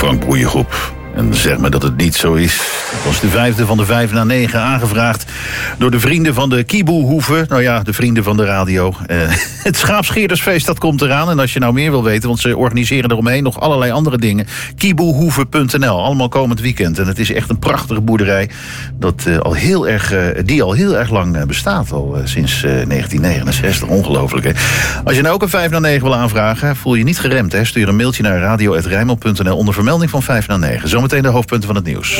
Frank Broeiengroep. En zeg maar dat het niet zo is. Het was de 5e van de 5 na 9 aangevraagd door de vrienden van de Kieboehoeve. Nou ja, de vrienden van de radio. Het Schaapscheerdersfeest, dat komt eraan. En als je nou meer wil weten, want ze organiseren eromheen nog allerlei andere dingen. Kieboehoeve.nl, allemaal komend weekend. En het is echt een prachtige boerderij die al heel erg lang bestaat. Al sinds 1969, ongelooflijk hè. Als je nou ook een 5 na 9 wil aanvragen, voel je niet geremd hè. Stuur een mailtje naar radio@rijnmond.nl onder vermelding van 5 na 9. Zometeen de hoofdpunten van het nieuws.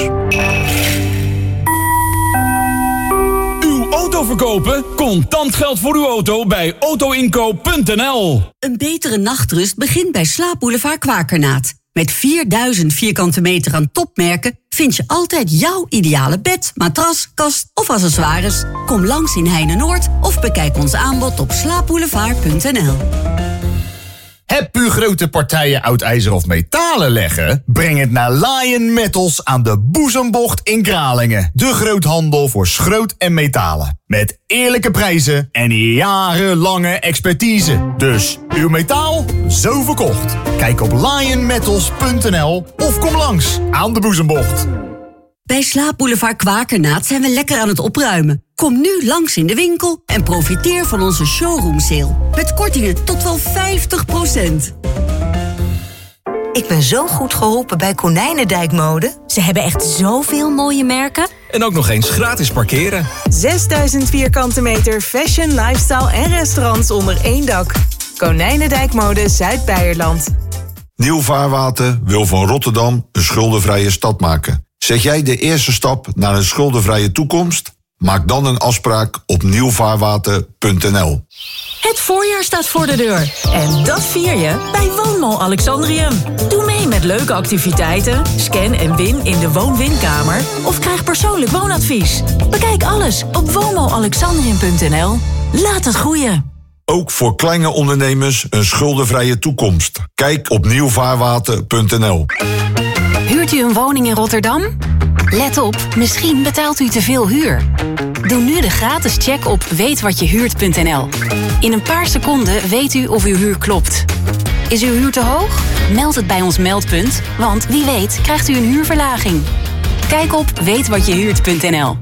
Uw auto verkopen? Contant geld voor uw auto bij autoinkoop.nl. Een betere nachtrust begint bij Slaapboulevard Kwakernaat. Met 4000 vierkante meter aan topmerken vind je altijd jouw ideale bed, matras, kast of accessoires. Kom langs in Heine-Noord of bekijk ons aanbod op slaapboulevard.nl. Heb u grote partijen oud ijzer of metalen leggen? Breng het naar Lion Metals aan de Boezembocht in Kralingen. De groothandel voor schroot en metalen. Met eerlijke prijzen en jarenlange expertise. Dus uw metaal, zo verkocht. Kijk op lionmetals.nl of kom langs aan de Boezembocht. Bij Slaapboulevard Kwakernaat zijn we lekker aan het opruimen. Kom nu langs in de winkel en profiteer van onze showroom sale. Met kortingen tot wel 50%. Ik ben zo goed geholpen bij Konijnendijk Mode. Ze hebben echt zoveel mooie merken. En ook nog eens gratis parkeren. 6000 vierkante meter fashion, lifestyle en restaurants onder één dak. Konijnendijk Mode Zuid-Beierland. Nieuw Vaarwater wil van Rotterdam een schuldenvrije stad maken. Zet jij de eerste stap naar een schuldenvrije toekomst? Maak dan een afspraak op nieuwvaarwater.nl. Het voorjaar staat voor de deur. En dat vier je bij Woonmall Alexandrium. Doe mee met leuke activiteiten, scan en win in de woon-winkamer of krijg persoonlijk woonadvies. Bekijk alles op woonmallalexandrium.nl. Laat het groeien. Ook voor kleine ondernemers een schuldenvrije toekomst. Kijk op nieuwvaarwater.nl. Huurt u een woning in Rotterdam? Let op, misschien betaalt u te veel huur. Doe nu de gratis check op weetwatjehuurt.nl. In een paar seconden weet u of uw huur klopt. Is uw huur te hoog? Meld het bij ons meldpunt, want wie weet krijgt u een huurverlaging. Kijk op weetwatjehuurt.nl.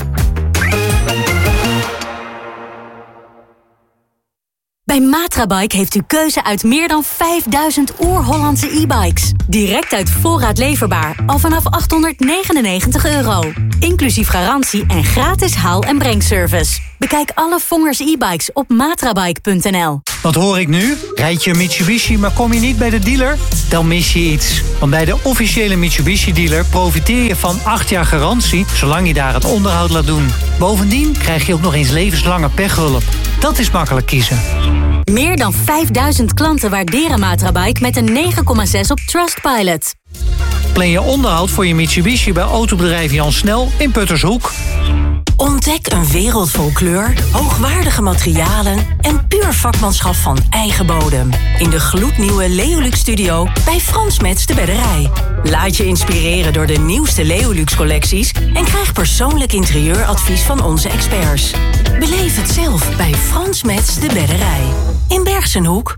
Bij Matrabike heeft u keuze uit meer dan 5000 oer-Hollandse e-bikes. Direct uit voorraad leverbaar, al vanaf €899. Inclusief garantie en gratis haal- en brengservice. Bekijk alle Vongers e-bikes op matrabike.nl. Wat hoor ik nu? Rijd je een Mitsubishi, maar kom je niet bij de dealer? Dan mis je iets. Want bij de officiële Mitsubishi-dealer profiteer je van 8 jaar garantie, zolang je daar het onderhoud laat doen. Bovendien krijg je ook nog eens levenslange pechhulp. Dat is makkelijk kiezen. Meer dan 5000 klanten waarderen Matrabike met een 9,6 op Trustpilot. Plan je onderhoud voor je Mitsubishi bij autobedrijf Jan Snel in Puttershoek. Ontdek een wereld vol kleur, hoogwaardige materialen en puur vakmanschap van eigen bodem. In de gloednieuwe Leolux Studio bij Frans Metz de Bedderij. Laat je inspireren door de nieuwste Leolux collecties en krijg persoonlijk interieuradvies van onze experts. Beleef het zelf bij Frans Metz de Bedderij. In Bergsenhoek.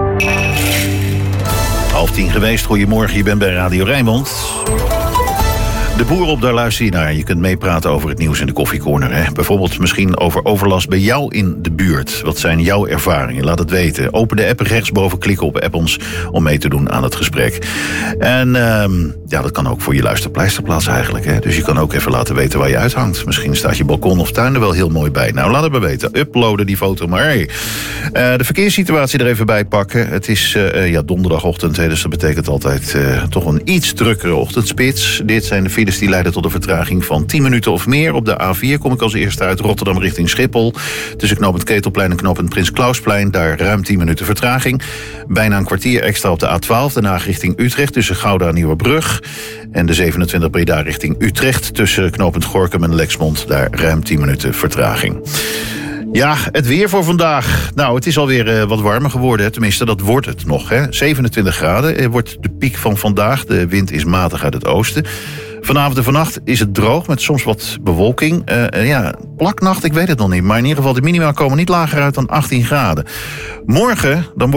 9:30 geweest. Goedemorgen, je bent bij Radio Rijnmond. De boer op, daar luister je naar. Je kunt meepraten over het nieuws in de koffiecorner. Hè? Bijvoorbeeld misschien over overlast bij jou in de buurt. Wat zijn jouw ervaringen? Laat het weten. Open de app rechtsboven, klikken op app ons om mee te doen aan het gesprek. En dat kan ook voor je luisterpleisterplaats eigenlijk. Hè? Dus je kan ook even laten weten waar je uithangt. Misschien staat je balkon of tuin er wel heel mooi bij. Nou, laat het maar weten. Uploaden die foto maar. Hey. De verkeerssituatie er even bij pakken. Het is donderdagochtend, hè, dus dat betekent altijd toch een iets drukkere ochtendspits. Dit zijn de files die leiden tot een vertraging van 10 minuten of meer. Op de A4 kom ik als eerste uit Rotterdam richting Schiphol. Tussen knooppunt Ketelplein en knooppunt Prins Klausplein. Daar ruim 10 minuten vertraging. Bijna een kwartier extra op de A12. Daarna richting Utrecht tussen Gouda en Nieuwerbrug. En de 27 Breda richting Utrecht. Tussen knooppunt Gorinchem en Lexmond. Daar ruim 10 minuten vertraging. Ja, het weer voor vandaag. Nou, het is alweer wat warmer geworden. Hè. Tenminste, dat wordt het nog. Hè. 27 graden wordt de piek van vandaag. De wind is matig uit het oosten. Vanavond en vannacht is het droog met soms wat bewolking. Plaknacht, ik weet het nog niet. Maar in ieder geval, de minima komen niet lager uit dan 18 graden. Morgen dan wordt het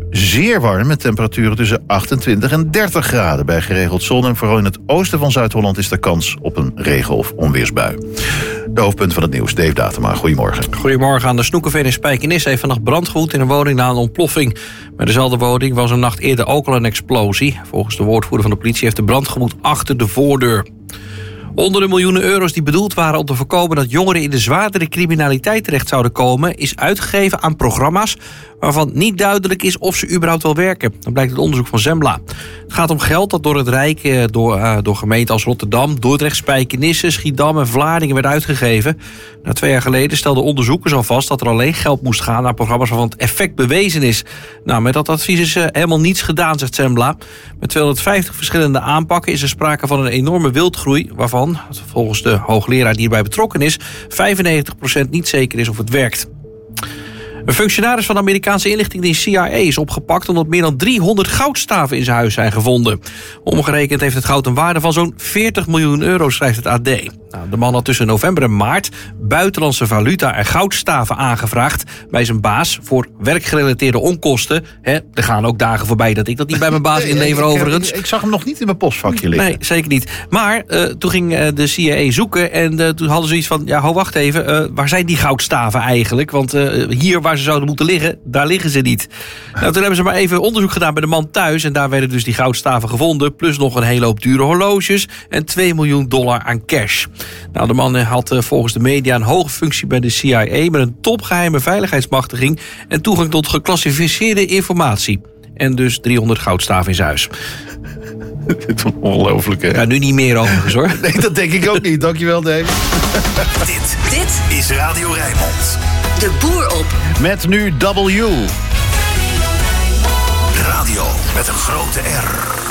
zeer warm met temperaturen tussen 28 en 30 graden. Bij geregeld zon en vooral in het oosten van Zuid-Holland is er kans op een regen- of onweersbui. De hoofdpunt van het nieuws, Dave Datema. Goedemorgen. Goedemorgen. Aan de Snoekenveen in Spijkenisse heeft vannacht brand gewoed in een woning na een ontploffing. Bij dezelfde woning was een nacht eerder ook al een explosie. Volgens de woordvoerder van de politie heeft de brand gewoed achter de voordeur. Honderden miljoenen euro's die bedoeld waren om te voorkomen dat jongeren in de zwaardere criminaliteit terecht zouden komen, is uitgegeven aan programma's waarvan niet duidelijk is of ze überhaupt wel werken. Dat blijkt uit onderzoek van Zembla. Het gaat om geld dat door het Rijk, door gemeenten als Rotterdam, Dordrecht, Spijkenisse, Schiedam en Vlaardingen werd uitgegeven. 2 jaar geleden stelden onderzoekers al vast dat er alleen geld moest gaan naar programma's waarvan het effect bewezen is. Met dat advies is helemaal niets gedaan, zegt Zembla. Met 250 verschillende aanpakken is er sprake van een enorme wildgroei, waarvan, volgens de hoogleraar die erbij betrokken is, 95% niet zeker is of het werkt. Een functionaris van de Amerikaanse inlichtingendienst CIA is opgepakt omdat meer dan 300 goudstaven in zijn huis zijn gevonden. Omgerekend heeft het goud een waarde van zo'n 40 miljoen euro, schrijft het AD. De man had tussen november en maart buitenlandse valuta en goudstaven aangevraagd bij zijn baas voor werkgerelateerde onkosten. Er gaan ook dagen voorbij dat ik dat niet bij mijn baas inlever overigens. Ik zag hem nog niet in mijn postvakje liggen. Nee, zeker niet. Maar toen ging de CIA zoeken en toen hadden ze iets van, wacht even, waar zijn die goudstaven eigenlijk? Want hier waar ze zouden moeten liggen, daar liggen ze niet. Toen hebben ze maar even onderzoek gedaan bij de man thuis en daar werden dus die goudstaven gevonden, plus nog een hele hoop dure horloges en $2 miljoen aan cash. De man had volgens de media een hoge functie bij de CIA met een topgeheime veiligheidsmachtiging en toegang tot geclassificeerde informatie. En dus 300 goudstaven in zijn huis. Dit is ongelooflijk, hè? Ja, nu niet meer overigens, hoor. Nee, dat denk ik ook niet. Dankjewel, Dave. Dit is Radio Rijnmond. De boer op. Met nu W. Radio met een grote R.